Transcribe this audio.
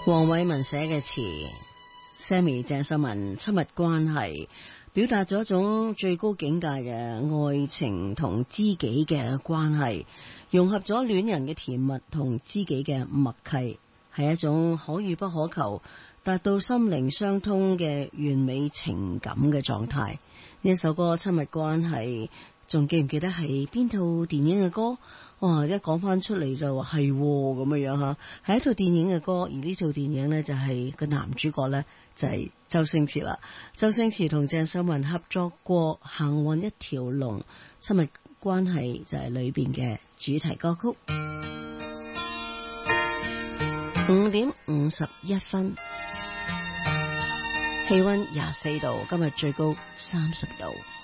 黃偉文寫嘅詞 ，Sammy 鄭秀文親密關係，表達咗一種最高境界嘅愛情同知己嘅關係，融合咗戀人嘅甜蜜同知己嘅默契，係一種可遇不可求，達到心靈相通嘅完美情感嘅狀態。呢首歌親密關係，仲記唔記得係邊套電影嘅歌？哇！一講翻出嚟就話係咁嘅樣吓，係一套電影嘅歌，而呢套電影呢，就係個男主角呢，就係周星馳啦。周星馳同鄭秀文合作過《行運一條龍》，親密關係就係裏邊嘅主題歌曲。5:51，氣溫24度，今日最高30度。